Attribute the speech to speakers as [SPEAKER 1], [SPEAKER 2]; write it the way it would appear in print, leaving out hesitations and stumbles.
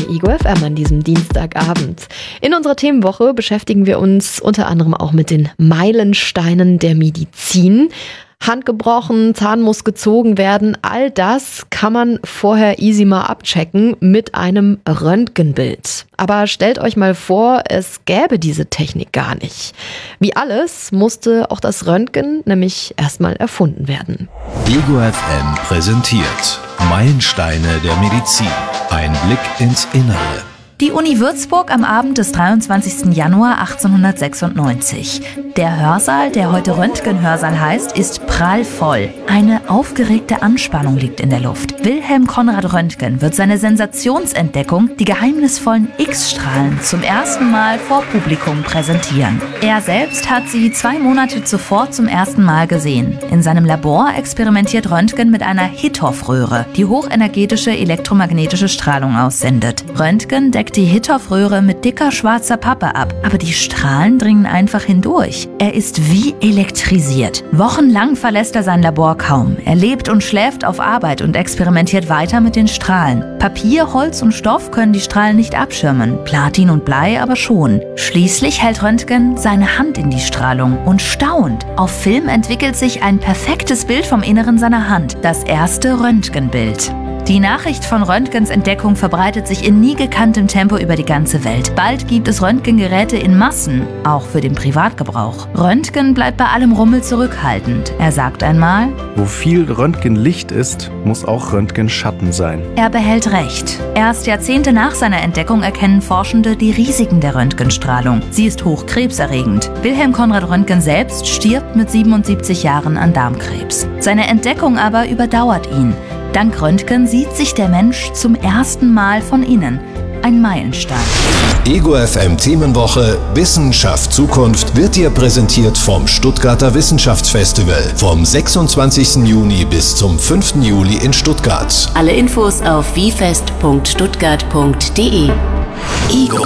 [SPEAKER 1] Ego FM an diesem Dienstagabend. In unserer Themenwoche beschäftigen wir uns unter anderem auch mit den Meilensteinen der Medizin. Hand gebrochen, Zahn muss gezogen werden, all das kann man vorher easy mal abchecken mit einem Röntgenbild. Aber stellt euch mal vor, es gäbe diese Technik gar nicht. Wie alles musste auch das Röntgen nämlich erstmal erfunden werden.
[SPEAKER 2] Ego FM präsentiert Meilensteine der Medizin. Ein Blick ins Innere.
[SPEAKER 3] Die Uni Würzburg am Abend des 23. Januar 1896. Der Hörsaal, der heute Röntgenhörsaal heißt, ist prallvoll. Eine aufgeregte Anspannung liegt in der Luft. Wilhelm Conrad Röntgen wird seine Sensationsentdeckung, die geheimnisvollen X-Strahlen, zum ersten Mal vor Publikum präsentieren. Er selbst hat sie 2 Monate zuvor zum ersten Mal gesehen. In seinem Labor experimentiert Röntgen mit einer Hittorf-Röhre, die hochenergetische elektromagnetische Strahlung aussendet. Röntgen deckt die Hittorf-Röhre mit dicker schwarzer Pappe ab, aber die Strahlen dringen einfach hindurch. Er ist wie elektrisiert. Wochenlang verlässt er sein Labor kaum. Er lebt und schläft auf Arbeit und experimentiert weiter mit den Strahlen. Papier, Holz und Stoff können die Strahlen nicht abschirmen, Platin und Blei aber schon. Schließlich hält Röntgen seine Hand in die Strahlung und staunt. Auf Film entwickelt sich ein perfektes Bild vom Inneren seiner Hand, das erste Röntgenbild. Die Nachricht von Röntgens Entdeckung verbreitet sich in nie gekanntem Tempo über die ganze Welt. Bald gibt es Röntgengeräte in Massen, auch für den Privatgebrauch. Röntgen bleibt bei allem Rummel zurückhaltend. Er sagt einmal:
[SPEAKER 4] Wo viel Röntgenlicht ist, muss auch Röntgenschatten sein.
[SPEAKER 3] Er behält recht. Erst Jahrzehnte nach seiner Entdeckung erkennen Forschende die Risiken der Röntgenstrahlung. Sie ist hochkrebserregend. Wilhelm Conrad Röntgen selbst stirbt mit 77 Jahren an Darmkrebs. Seine Entdeckung aber überdauert ihn. Dank Röntgen sieht sich der Mensch zum ersten Mal von innen. Ein Meilenstein.
[SPEAKER 2] Ego FM Themenwoche Wissenschaft Zukunft wird dir präsentiert vom Stuttgarter Wissenschaftsfestival vom 26. Juni bis zum 5. Juli in Stuttgart.
[SPEAKER 5] Alle Infos auf wifest.stuttgart.de.
[SPEAKER 2] Ego